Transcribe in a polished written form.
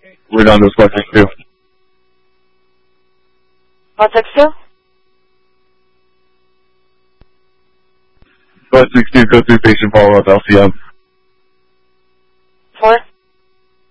We're down to 562. 562? 562, go through patient follow-up, LCM.